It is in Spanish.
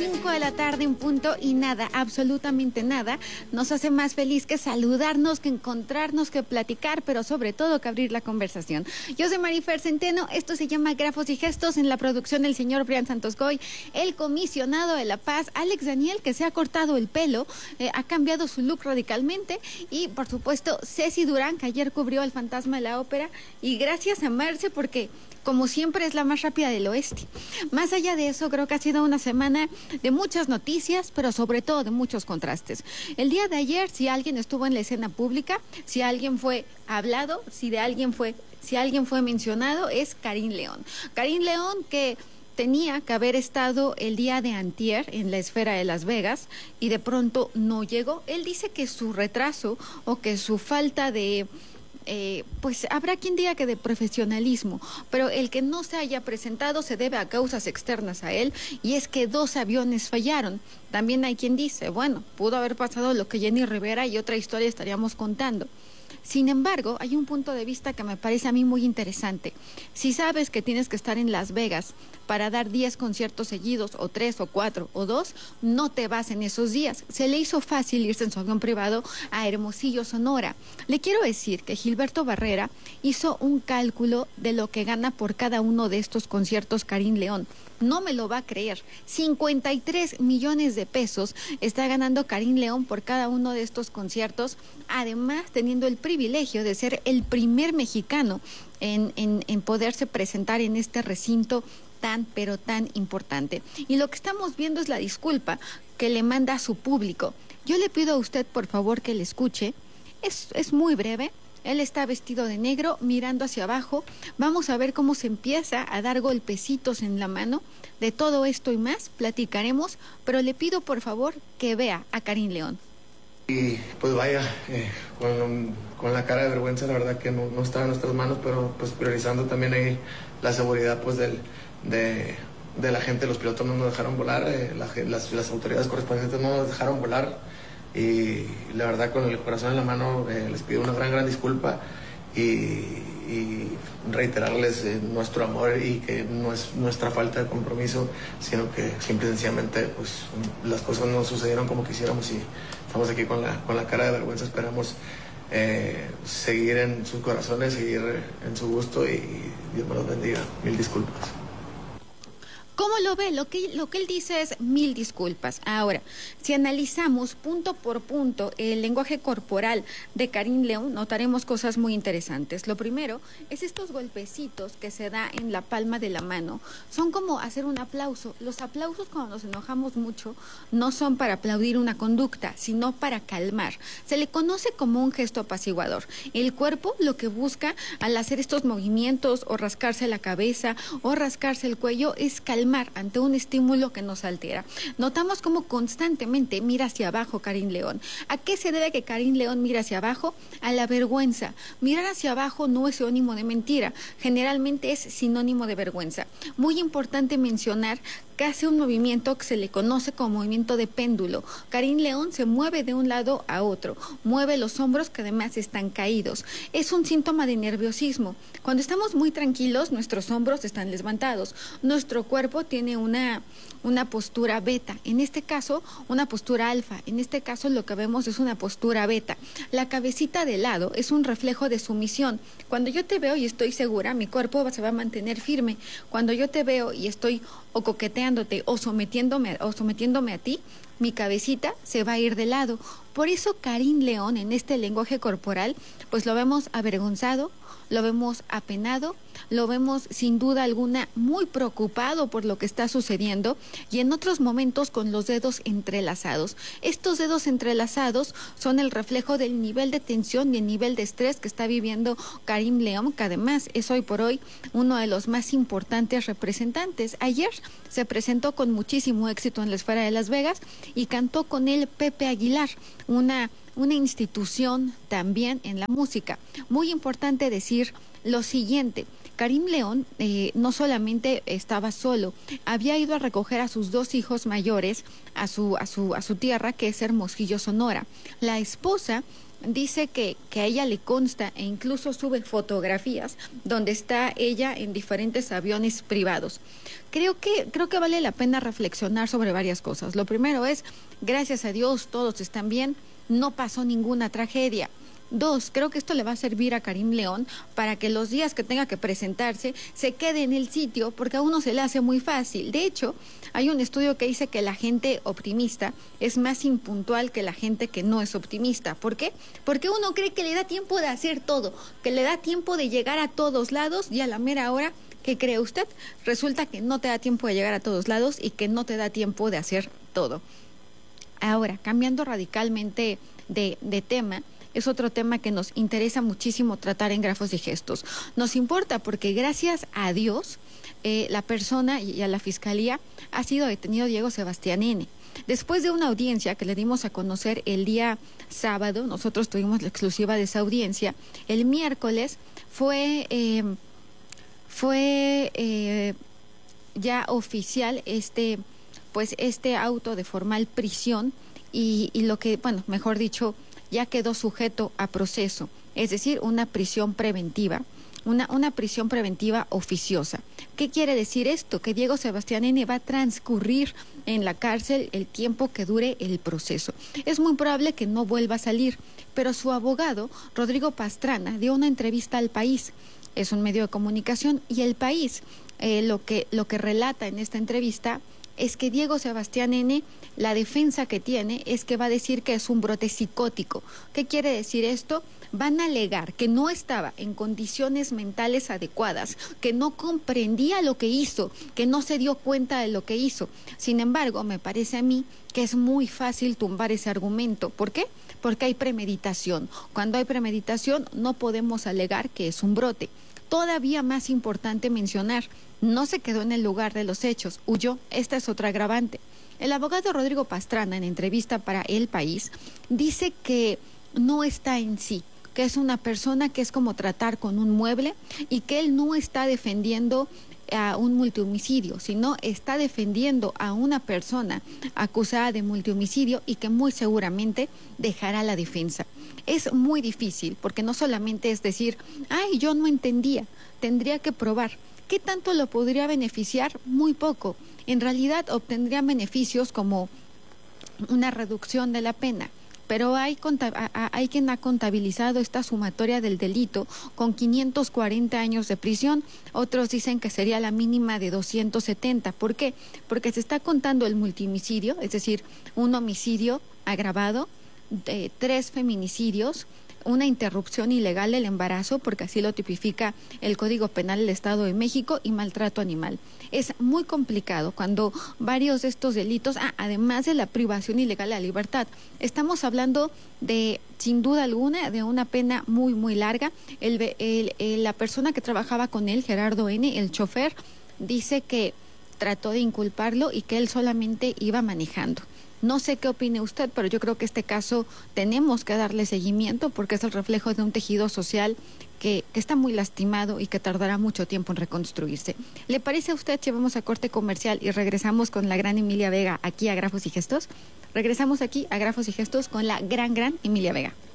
5 de la tarde en punto y nada, absolutamente nada, nos hace más feliz que saludarnos, que encontrarnos, que platicar, pero sobre todo que abrir la conversación. Yo soy Marifer Centeno, esto se llama Grafos y Gestos, en la producción del señor Brian Santos Goy, el comisionado de La Paz, Alex Daniel, que se ha cortado el pelo, ha cambiado su look radicalmente, y por supuesto Ceci Durán, que ayer cubrió El Fantasma de la Ópera, y gracias a Marce porque como siempre es la más rápida del oeste. Más allá de eso, creo que ha sido una semana de muchas noticias, pero sobre todo de muchos contrastes. El día de ayer, si alguien estuvo en la escena pública, si alguien fue hablado, si alguien fue mencionado, es Karim León. Karim León, que tenía que haber estado el día de antier en la esfera de Las Vegas y de pronto no llegó. Él dice que su retraso o que su falta de pues habrá quien diga que de profesionalismo, pero el que no se haya presentado se debe a causas externas a él, y es que 2 aviones fallaron. También hay quien dice, bueno, pudo haber pasado lo que Jenny Rivera y otra historia estaríamos contando. Sin embargo, hay un punto de vista que me parece a mí muy interesante. Si sabes que tienes que estar en Las Vegas para dar 10 conciertos seguidos, o 3, o 4, o 2, no te vas en esos días. Se le hizo fácil irse en su avión privado a Hermosillo, Sonora. Le quiero decir que Gilberto Barrera hizo un cálculo de lo que gana por cada uno de estos conciertos Karim León. No me lo va a creer. 53 millones de pesos está ganando Karim León por cada uno de estos conciertos, además teniendo el privilegio de ser el primer mexicano en poderse presentar en este recinto tan, pero tan importante. Y lo que estamos viendo es la disculpa que le manda a su público. Yo le pido a usted, por favor, que le escuche. Es muy breve. Él está vestido de negro, mirando hacia abajo. Vamos a ver cómo se empieza a dar golpecitos en la mano. De todo esto y más platicaremos, pero le pido, por favor, que vea a Karim León. Y pues vaya, con la cara de vergüenza, la verdad que no está en nuestras manos, pero pues priorizando también ahí la seguridad pues de la gente. Los pilotos no nos dejaron volar, las autoridades correspondientes no nos dejaron volar, y la verdad con el corazón en la mano les pido una gran disculpa y reiterarles nuestro amor, y que no es nuestra falta de compromiso, sino que simple y sencillamente pues las cosas no sucedieron como quisiéramos, y estamos aquí con la cara de vergüenza. Esperamos seguir en sus corazones, seguir en su gusto, y Dios me los bendiga. Mil disculpas. ¿Cómo lo ve? Lo que él dice es mil disculpas. Ahora, si analizamos punto por punto el lenguaje corporal de Karim León, notaremos cosas muy interesantes. Lo primero es estos golpecitos que se da en la palma de la mano. Son como hacer un aplauso. Los aplausos, cuando nos enojamos mucho, no son para aplaudir una conducta, sino para calmar. Se le conoce como un gesto apaciguador. El cuerpo lo que busca al hacer estos movimientos, o rascarse la cabeza, o rascarse el cuello, es calmar ante un estímulo que nos altera. Notamos cómo constantemente mira hacia abajo Karim León. ¿A qué se debe que Karim León mira hacia abajo? A la vergüenza. Mirar hacia abajo no es sinónimo de mentira, generalmente es sinónimo de vergüenza. Muy importante mencionar que hace un movimiento que se le conoce como movimiento de péndulo. Karim León se mueve de un lado a otro, mueve los hombros, que además están caídos. Es un síntoma de nerviosismo. Cuando estamos muy tranquilos, nuestros hombros están levantados. Nuestro cuerpo tiene una postura beta, en este caso una postura alfa, en este caso lo que vemos es una postura beta. La cabecita de lado es un reflejo de sumisión. Cuando yo te veo y estoy segura, mi cuerpo se va a mantener firme. Cuando yo te veo y estoy o coqueteándote o sometiéndome a ti, mi cabecita se va a ir de lado. Por eso Karim León, en este lenguaje corporal, pues lo vemos avergonzado, lo vemos apenado, lo vemos sin duda alguna muy preocupado por lo que está sucediendo, y en otros momentos con los dedos entrelazados. Estos dedos entrelazados son el reflejo del nivel de tensión y el nivel de estrés que está viviendo Karim León, que además es hoy por hoy uno de los más importantes representantes. Ayer se presentó con muchísimo éxito en la esfera de Las Vegas y cantó con él Pepe Aguilar, una institución también en la música. Muy importante decir lo siguiente: Karim León no solamente estaba solo, había ido a recoger a sus 2 hijos mayores a su tierra, que es Hermosillo, Sonora. La esposa dice que a ella le consta e incluso sube fotografías donde está ella en diferentes aviones privados. Creo que vale la pena reflexionar sobre varias cosas. Lo primero es, gracias a Dios, todos están bien, no pasó ninguna tragedia. 2, creo que esto le va a servir a Karim León para que los días que tenga que presentarse se quede en el sitio, porque a uno se le hace muy fácil. De hecho, hay un estudio que dice que la gente optimista es más impuntual que la gente que no es optimista. ¿Por qué? Porque uno cree que le da tiempo de hacer todo, que le da tiempo de llegar a todos lados, y a la mera hora, ¿qué cree usted? Resulta que no te da tiempo de llegar a todos lados y que no te da tiempo de hacer todo. Ahora, cambiando radicalmente de tema, es otro tema que nos interesa muchísimo tratar en Grafos y Gestos. Nos importa porque, gracias a Dios, la persona y a la Fiscalía ha sido detenido Diego Sebastián N. Después de una audiencia que le dimos a conocer el día sábado, nosotros tuvimos la exclusiva de esa audiencia, el miércoles fue ya oficial este auto de formal prisión y lo que, mejor dicho, ya quedó sujeto a proceso, es decir, una prisión preventiva, una prisión preventiva oficiosa. ¿Qué quiere decir esto? Que Diego Sebastián N. va a transcurrir en la cárcel el tiempo que dure el proceso. Es muy probable que no vuelva a salir, pero su abogado, Rodrigo Pastrana, dio una entrevista al País. Es un medio de comunicación, y el País lo que relata en esta entrevista es que Diego Sebastián N., la defensa que tiene es que va a decir que es un brote psicótico. ¿Qué quiere decir esto? Van a alegar que no estaba en condiciones mentales adecuadas, que no comprendía lo que hizo, que no se dio cuenta de lo que hizo. Sin embargo, me parece a mí que es muy fácil tumbar ese argumento. ¿Por qué? Porque hay premeditación. Cuando hay premeditación, no podemos alegar que es un brote. Todavía más importante mencionar, no se quedó en el lugar de los hechos, huyó. Esta es otra agravante. El abogado Rodrigo Pastrana, en entrevista para El País, dice que no está en sí, que es una persona que es como tratar con un mueble, y que él no está defendiendo a un multihomicidio, sino está defendiendo a una persona acusada de multihomicidio y que muy seguramente dejará la defensa. Es muy difícil, porque no solamente es decir, ay, yo no entendía, tendría que probar. ¿Qué tanto lo podría beneficiar? Muy poco. En realidad obtendría beneficios como una reducción de la pena, pero hay quien ha contabilizado esta sumatoria del delito con 540 años de prisión. Otros dicen que sería la mínima de 270. ¿Por qué? Porque se está contando el multihomicidio, es decir, un homicidio agravado, 3 feminicidios, una interrupción ilegal del embarazo, porque así lo tipifica el Código Penal del Estado de México, y maltrato animal. Es muy complicado cuando varios de estos delitos, además de la privación ilegal de la libertad, estamos hablando de, sin duda alguna, de una pena muy, muy larga. La persona que trabajaba con él, Gerardo N., el chofer, dice que trató de inculparlo y que él solamente iba manejando. No sé qué opine usted, pero yo creo que este caso tenemos que darle seguimiento, porque es el reflejo de un tejido social que está muy lastimado y que tardará mucho tiempo en reconstruirse. ¿Le parece a usted si vamos a corte comercial y regresamos con la gran Emilia Vega aquí a Grafos y Gestos? Regresamos aquí a Grafos y Gestos con la gran Emilia Vega.